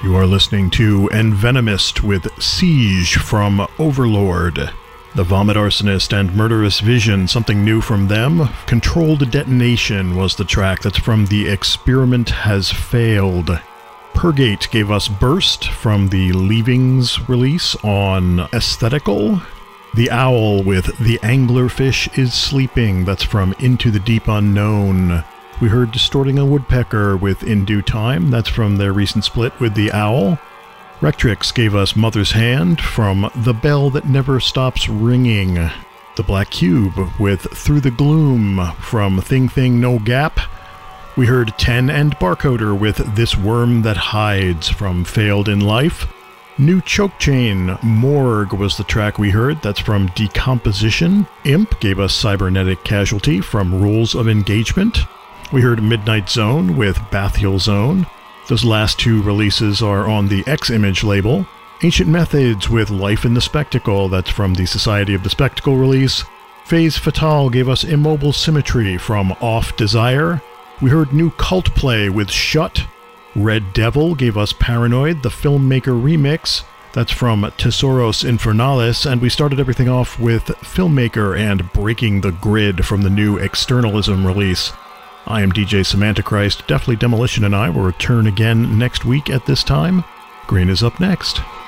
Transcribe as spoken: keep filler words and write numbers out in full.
You are listening to Envenomist with Siege from Overlord. The Vomit Arsonist and Murderous Vision, something new from them. Controlled Detonation was the track that's from The Experiment Has Failed. Purgate gave us Burst from the Leavings release on Aesthetical. The Owl with The Anglerfish is Sleeping, that's from Into the Deep Unknown. We heard Distorting a Woodpecker with In Due Time, that's from their recent split with The Owl. Rectrix gave us Mother's Hand from The Bell That Never Stops Ringing. The Black Cube with Through the Gloom from Thing Thing No Gap. We heard Ten and Barcoder with This Worm That Hides from Failed in Life. New Choke Chain, Morgue was the track we heard, that's from Decomposition. Imp gave us Cybernetic Casualty from Rules of Engagement. We heard Midnight Zone with Bathyal Zone. Those last two releases are on the X-Image label. Ancient Methods with Life in the Spectacle, that's from the Society of the Spectacle release. Phase Fatale gave us Immobile Symmetry from Off Desire. We heard New Cult Play with Shut. Red Devil gave us Paranoid, the Filmmaker remix. That's from Tesauros Infernalis, and we started everything off with Filmmaker and Breaking the Grid from the new Externalism release. I am D J Semantichrist. Definitely Demolition and I will return again next week at this time. Green is up next.